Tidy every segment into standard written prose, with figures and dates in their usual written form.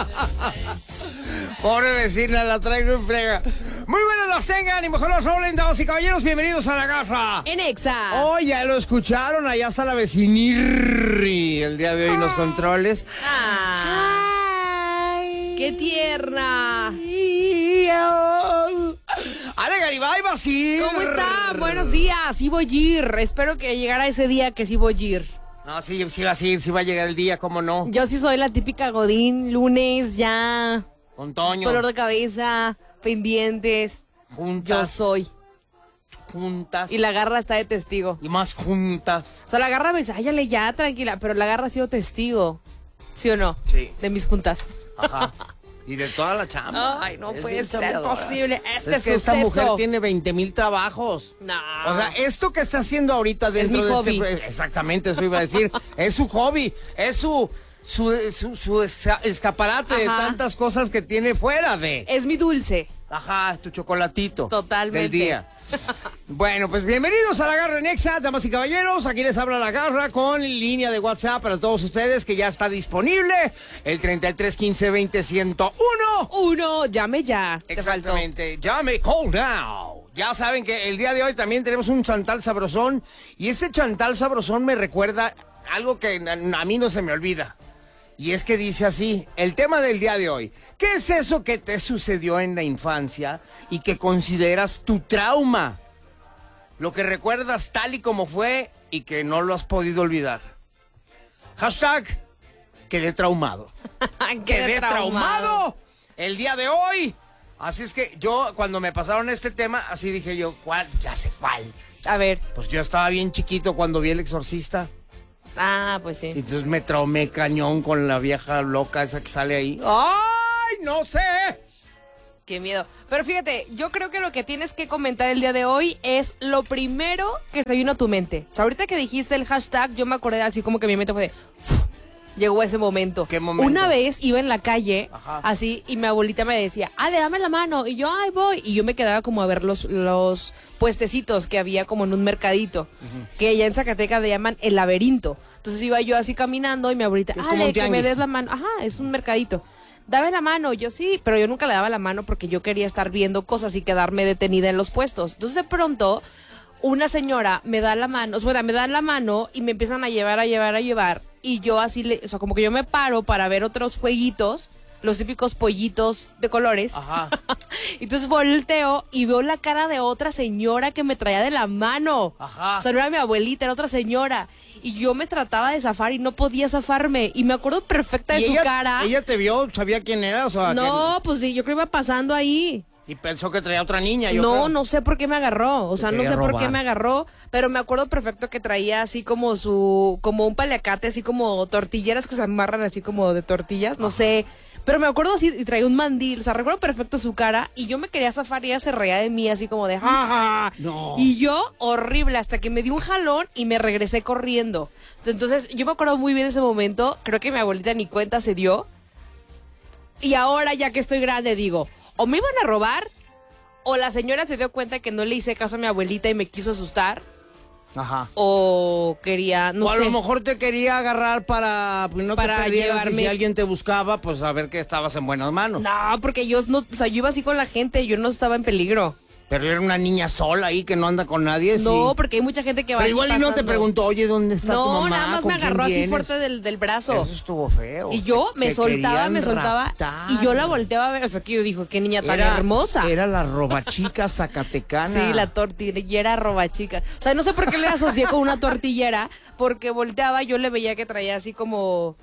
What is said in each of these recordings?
Pobre vecina, la traigo en frega. Muy buenas las tengan y mejor las rolen, damas y caballeros. Bienvenidos a La Garra en Exa. Oh, ya lo escucharon, allá está la vecinirri el día de hoy en los controles. Ay, ¡qué tierna! Ale Garibay, Basir. ¿Cómo está? Buenos días, sí voy a ir. Espero que llegara ese día que sí voy a ir. No, sí va a ir, sí va a llegar el día, ¿cómo no? Yo sí soy la típica godín, lunes ya. Con Toño. Dolor de cabeza, pendientes. Juntas. Yo soy. Juntas. Y la Garra está de testigo. Y más juntas. O sea, la Garra me dice, áyale ya, tranquila. Pero la Garra ha sido testigo. ¿Sí o no? Sí. De mis juntas. Ajá. Y de toda la chamba. Ay, no Es puede bien ser chambeadora. posible. Es que esta mujer tiene 20,000 trabajos. No. O sea, esto que está haciendo ahorita dentro mi de hobby. exactamente, eso iba a decir. Es su hobby, es su escaparate de tantas cosas que tiene fuera de. Es mi dulce. Ajá, tu chocolatito. Totalmente. Del día. Bueno, pues bienvenidos a La Garra en Exa, damas y caballeros. Aquí les habla La Garra con línea de WhatsApp para todos ustedes que ya está disponible. El 33 15 20 101. Llame ya. Exactamente. Llame, call now. Ya saben que el día de hoy también tenemos un chantal sabrosón. Y ese chantal sabrosón me recuerda algo que a mí no se me olvida. Y es que dice así, el tema del día de hoy. ¿Qué es eso que te sucedió en la infancia y que consideras tu trauma? Lo que recuerdas tal y como fue y que no lo has podido olvidar. Hashtag, quedé traumado. Quedé traumado el día de hoy. Así es que yo, cuando me pasaron este tema, así dije yo, ¿cuál? Ya sé cuál. A ver. Pues yo estaba bien chiquito cuando vi El Exorcista. Ah, pues sí. Y entonces me traumé cañón con la vieja loca esa que sale ahí. ¡Ay, no sé! Qué miedo. Pero fíjate, yo creo que lo que tienes que comentar el día de hoy es lo primero que se vino a tu mente. O sea, ahorita que dijiste el hashtag, yo me acordé así como que mi mente fue de... Llegó ese momento. ¿Qué momento? Una vez iba en la calle, Ajá. así, y mi abuelita me decía, Ale, dame la mano. Y yo, ay, voy. Y yo me quedaba como a ver los puestecitos que había como en un mercadito, que allá en Zacatecas le llaman el laberinto. Entonces iba yo así caminando y mi abuelita, Es como Ale, un que me tianguis. des la mano. Ajá, es un mercadito. Dame la mano. Yo sí, pero yo nunca le daba la mano porque yo quería estar viendo cosas y quedarme detenida en los puestos. Entonces de pronto una señora me da la mano, o sea, me dan la mano y me empiezan a llevar. Y yo así, o sea, como que yo me paro para ver otros jueguitos, los típicos pollitos de colores. Ajá. Entonces volteo y veo la cara de otra señora que me traía de la mano. Ajá. O sea, no era mi abuelita, era otra señora. Y yo me trataba de zafar y no podía zafarme. Y me acuerdo perfecta de ¿Y su ella, cara. ¿Ella te vio? ¿Sabía quién eras? O No, pues sí, yo creo que iba pasando ahí. Y pensó que traía otra niña, yo No, creo. no sé por qué me agarró, o sea, Te no sé quería por robar. qué me agarró, pero me acuerdo perfecto que traía así como como un paliacate, así como tortilleras que se amarran así como de tortillas, no sé, pero me acuerdo así, y traía un mandil, o sea, recuerdo perfecto su cara, y yo me quería zafar y ella se reía de mí así como de jaja, No. y yo, horrible, hasta que me dio un jalón y me regresé corriendo. Entonces, yo me acuerdo muy bien de ese momento, creo que mi abuelita ni cuenta se dio, y ahora ya que estoy grande digo, o me iban a robar, o la señora se dio cuenta que no le hice caso a mi abuelita y me quiso asustar. Ajá. O quería, no o a sé. lo mejor te quería agarrar para pues, no Para te perdieras. Y llevarme. si alguien te buscaba, pues a ver que estabas en buenas manos. No, porque yo no, o sea, yo iba así con la gente, yo no estaba en peligro. Pero era una niña sola ahí que no anda con nadie. No, sí. porque hay mucha gente que va Pero así igual y no te pasando. preguntó, oye, ¿dónde está tu No, mamá? nada más ¿Con me quién agarró así vienes? fuerte del brazo. Eso estuvo feo. Y yo me Te soltaba, querían raptar. y yo la volteaba a ver, o sea, que yo dijo, qué niña tan Era- hermosa. Era la robachica zacatecana. Sí, la tortillera robachica. O sea, no sé por qué le asocié con una tortillera, porque volteaba, yo le veía que traía así como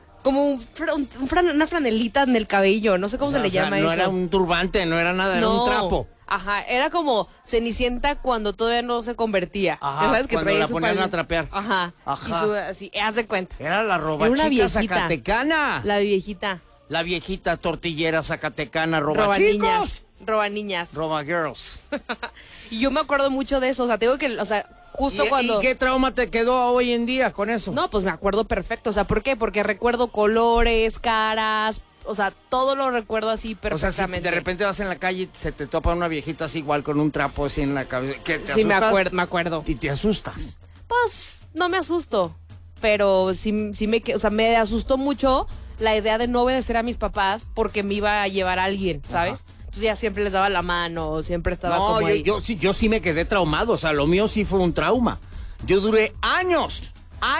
una franelita en el cabello, no sé cómo se le llama no eso. era un turbante, no era nada, era un trapo. Ajá, era como Cenicienta cuando todavía no se convertía. Ajá, Ya sabes que cuando traía la su ponían pal- a trapear. Ajá. Ajá. Y así, haz de cuenta. Era la Era robachica una viejita. zacatecana. La viejita. La viejita tortillera zacatecana, robachicos. Roba niñas. Roba girls. Y yo me acuerdo mucho de eso, o sea, tengo que, o sea, justo cuando... ¿Y qué trauma te quedó hoy en día con eso? No, pues me acuerdo perfecto, o sea, ¿por qué? Porque recuerdo colores, caras, o sea, todo lo recuerdo así O sea, si perfectamente. de repente vas en la calle y se te topa una viejita así igual con un trapo así en la cabeza, ¿qué te Sí, asustas? me acuerdo. Y te asustas. Pues no me asusto, pero sí o sea, me asustó mucho la idea de no obedecer a mis papás porque me iba a llevar a alguien, ¿sabes? Ajá. Entonces ya siempre les daba la mano, siempre estaba como ahí. Yo sí me quedé traumado, o sea, lo mío sí fue un trauma. Yo duré años,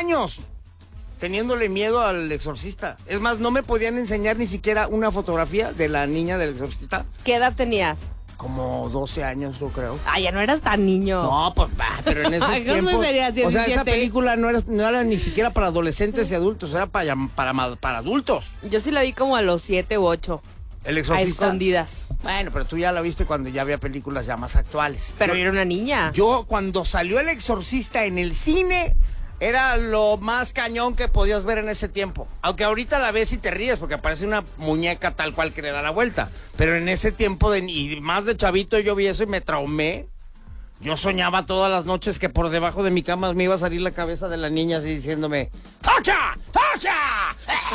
teniéndole miedo al exorcista. Es más, no me podían enseñar ni siquiera una fotografía de la niña del exorcista. ¿Qué edad tenías? Como 12 años, yo creo. Ah, ya no eras tan niño. No, pues, pero en esos tiempos... O sea, esa película no era ni siquiera para adolescentes y adultos, era para adultos. Yo sí la vi como a los 7 u 8. ¿El exorcista? A escondidas. Bueno, pero tú ya la viste cuando ya había películas ya más actuales. Pero yo era una niña. Yo, cuando salió El Exorcista en el cine... Era lo más cañón que podías ver en ese tiempo. Aunque ahorita la ves y te ríes porque parece una muñeca tal cual que le da la vuelta. Pero en ese tiempo, y más de chavito, yo vi eso y me traumé. Yo soñaba todas las noches que por debajo de mi cama me iba a salir la cabeza de la niña así diciéndome ¡Tacha! ¡Tacha!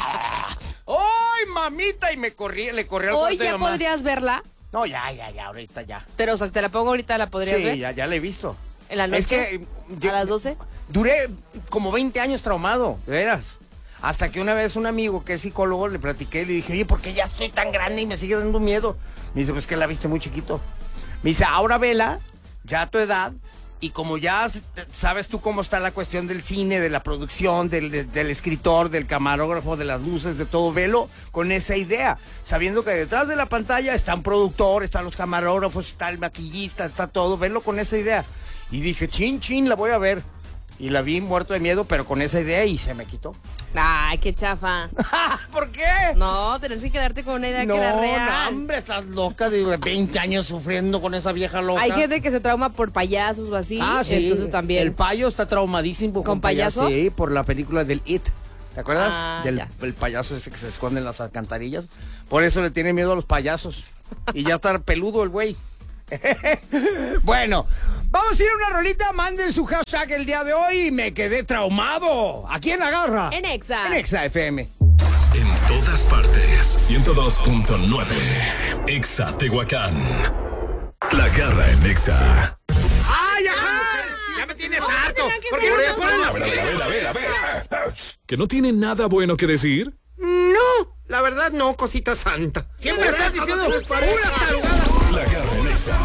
¡Ay, mamita! Y le corrí al cuarto ¿Hoy de ya mamá. podrías verla? No, ya, ahorita ya. Pero, o sea, si te la pongo ahorita, ¿la podrías ver? Sí, ya la he visto. ¿En la noche? Es que... ¿A las 12? Duré como 20 años traumado, de veras. Hasta que una vez un amigo que es psicólogo le platiqué y le dije, oye, ¿por qué ya estoy tan grande y me sigue dando miedo? Me dice, pues que la viste muy chiquito. Me dice, ahora vela, ya a tu edad, y como ya sabes tú cómo está la cuestión del cine, de la producción, del escritor, del camarógrafo, de las luces, de todo, velo con esa idea, sabiendo que detrás de la pantalla está un productor, están los camarógrafos, está el maquillista, está todo, velo con esa idea. Y dije, chin, la voy a ver. Y la vi muerto de miedo, pero con esa idea y se me quitó. Ay, qué chafa. ¿Por qué? No, tenés que quedarte con una idea que era real. No, hombre, estás loca de 20 años sufriendo con esa vieja loca. Hay gente que se trauma por payasos o así. Ah, sí. Entonces también. El payo está traumadísimo con payasos. Sí, por la película del It. ¿Te acuerdas? Ya. El payaso ese que se esconde en las alcantarillas. Por eso le tiene miedo a los payasos. Y ya está peludo el güey. Bueno, vamos a ir a una rolita. Manden su hashtag el día de hoy. Me quedé traumado. ¿A quién agarra? En Exa. En Exa FM. En todas partes. 102.9. Exa Tehuacán. La garra en Exa. ¡Ay, ajá! ¡Ya me tienes harto! ¿Por qué no te acuerdas? A ver. ¿Que no tiene nada bueno que decir? No, la verdad no, cosita santa. Siempre estás diciendo puras tarugadas. La garra en Exa.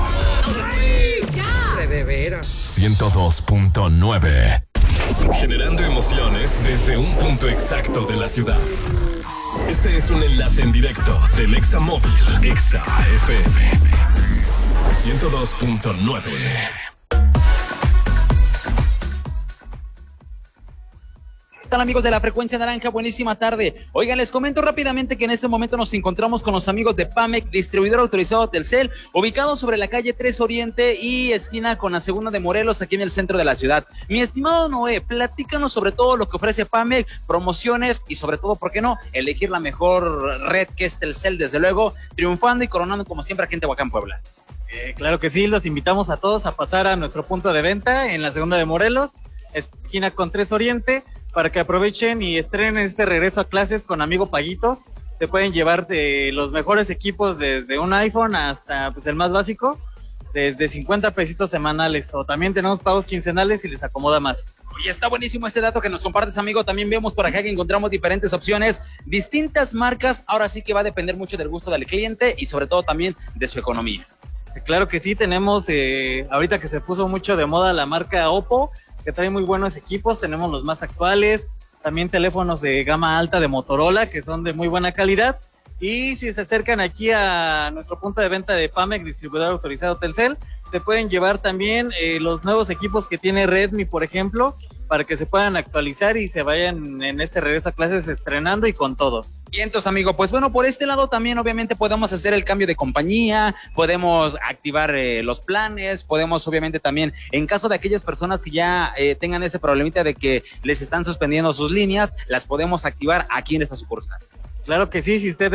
De veras. 102.9. Generando emociones desde un punto exacto de la ciudad. Este es un enlace en directo del Exa Móvil. Exa FM 102.9. ¿Qué tal, amigos de la Frecuencia Naranja? Buenísima tarde. Oigan, les comento rápidamente que en este momento nos encontramos con los amigos de Pamec, distribuidor autorizado Telcel, ubicados sobre la calle 3 Oriente y esquina con la segunda de Morelos, aquí en el centro de la ciudad. Mi estimado Noé, platícanos sobre todo lo que ofrece Pamec, promociones y sobre todo, ¿por qué no?, elegir la mejor red que es Telcel, desde luego, triunfando y coronando como siempre aquí en Tehuacán, Puebla. Claro que sí, los invitamos a todos a pasar a nuestro punto de venta en la segunda de Morelos, esquina con 3 Oriente, para que aprovechen y estrenen este regreso a clases con Amigo Paguitos. Se pueden llevar de los mejores equipos desde un iPhone hasta pues el más básico, desde 50 pesitos semanales, o también tenemos pagos quincenales si les acomoda más. Oye, está buenísimo ese dato que nos compartes, amigo. También vemos por acá que encontramos diferentes opciones, distintas marcas. Ahora sí que va a depender mucho del gusto del cliente y sobre todo también de su economía. Claro que sí, tenemos ahorita que se puso mucho de moda la marca Oppo, que trae muy buenos equipos, tenemos los más actuales, también teléfonos de gama alta de Motorola, que son de muy buena calidad, y si se acercan aquí a nuestro punto de venta de Pamec, distribuidor autorizado Telcel, se pueden llevar también los nuevos equipos que tiene Redmi, por ejemplo, para que se puedan actualizar y se vayan en este regreso a clases estrenando y con todo. Y entonces, amigo, pues bueno, por este lado también obviamente podemos hacer el cambio de compañía, podemos activar los planes, podemos obviamente también, en caso de aquellas personas que ya tengan ese problemita de que les están suspendiendo sus líneas, las podemos activar aquí en esta sucursal. Claro que sí, si usted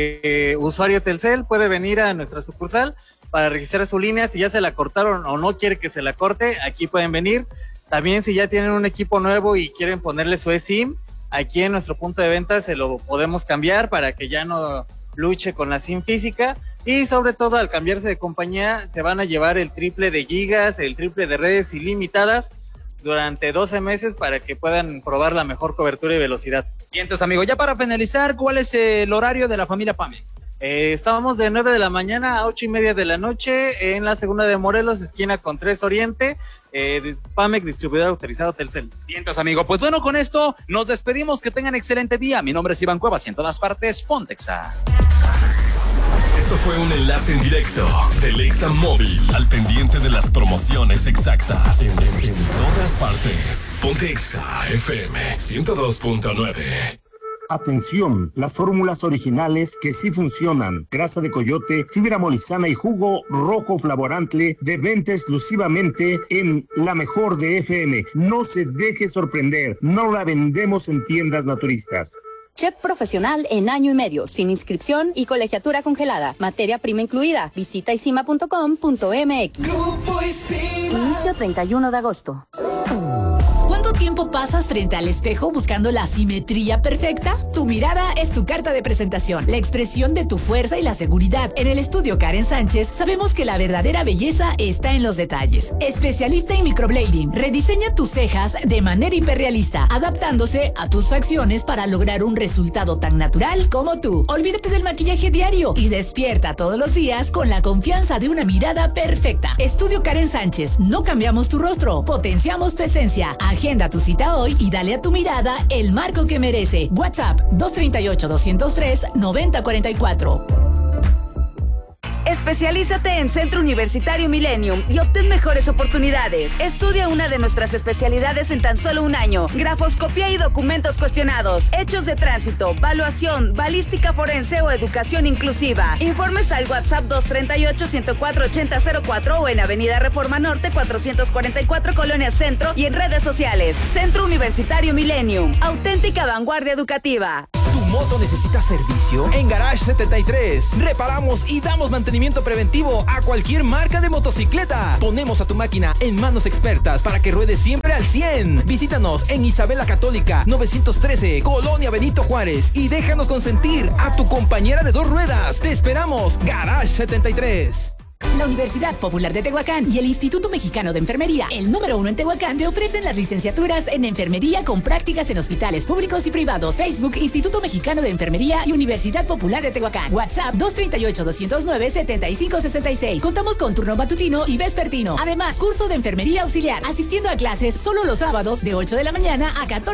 es usuario Telcel, puede venir a nuestra sucursal para registrar su línea. Si ya se la cortaron o no quiere que se la corte, aquí pueden venir. También si ya tienen un equipo nuevo y quieren ponerle su eSIM, aquí en nuestro punto de venta se lo podemos cambiar para que ya no luche con la SIM física. Y sobre todo, al cambiarse de compañía, se van a llevar el triple de gigas, el triple de redes ilimitadas durante 12 meses para que puedan probar la mejor cobertura y velocidad. Bien, entonces, amigo, ya para finalizar, ¿cuál es el horario de la familia Pamec? Estábamos de 9 de la mañana a 8:30 de la noche en la segunda de Morelos, esquina con 3 Oriente, Pamec, distribuidor autorizado Telcel. Bien, entonces, amigo, pues bueno, con esto nos despedimos, que tengan excelente día. Mi nombre es Iván Cuevas y en todas partes, Pontexa. Esto fue un enlace en directo del Exa Móvil, al pendiente de las promociones exactas en todas partes. Ponte Exa FM 102.9. Atención, las fórmulas originales que sí funcionan. Grasa de coyote, fibra molisana y jugo rojo flavorante de venta exclusivamente en La Mejor de FM. No se deje sorprender, no la vendemos en tiendas naturistas. Chef profesional en año y medio, sin inscripción y colegiatura congelada. Materia prima incluida. Visita isima.com.mx. Inicio 31 de agosto. ¿Cuánto tiempo pasas frente al espejo buscando la simetría perfecta? Tu mirada es tu carta de presentación, la expresión de tu fuerza y la seguridad. En el estudio Karen Sánchez sabemos que la verdadera belleza está en los detalles. Especialista en microblading, rediseña tus cejas de manera hiperrealista, adaptándose a tus facciones para lograr un resultado tan natural como tú. Olvídate del maquillaje diario y despierta todos los días con la confianza de una mirada perfecta. Estudio Karen Sánchez, no cambiamos tu rostro, potenciamos tu esencia. Agenda tu cita hoy y dale a tu mirada el marco que merece. WhatsApp 238-203-9044. Especialízate en Centro Universitario Millennium y obtén mejores oportunidades. Estudia una de nuestras especialidades en tan solo un año. Grafoscopía y documentos cuestionados, hechos de tránsito, valuación, balística forense o educación inclusiva. Informes al WhatsApp 238-104-8004 o en Avenida Reforma Norte 444 Colonia Centro y en redes sociales. Centro Universitario Millennium, auténtica vanguardia educativa. ¿Tu moto necesita servicio? En Garage 73 reparamos y damos mantenimiento preventivo a cualquier marca de motocicleta. Ponemos a tu máquina en manos expertas para que ruede siempre al 100. Visítanos en Isabela Católica 913, Colonia Benito Juárez, y déjanos consentir a tu compañera de dos ruedas. Te esperamos, Garage 73. La Universidad Popular de Tehuacán y el Instituto Mexicano de Enfermería, el número 1 en Tehuacán, te ofrecen las licenciaturas en enfermería con prácticas en hospitales públicos y privados. Facebook, Instituto Mexicano de Enfermería y Universidad Popular de Tehuacán. WhatsApp 238-209-7566. Contamos con turno matutino y vespertino. Además, curso de enfermería auxiliar, asistiendo a clases solo los sábados de 8 de la mañana a 14